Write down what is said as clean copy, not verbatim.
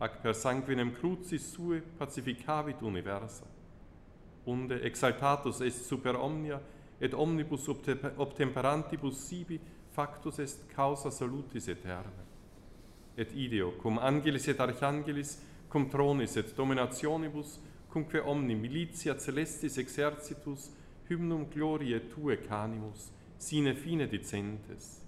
ac per sanguinem crucis sue pacificavit universa. Unde exaltatus est super omnia, et omnibus obtemperantibus sibi factus est causa salutis aeterna. Et ideo, cum angelis et archangelis, cum tronis et dominationibus, cumque omni militia celestis exercitus, hymnum gloriae Tue canimus, sine fine dicentes.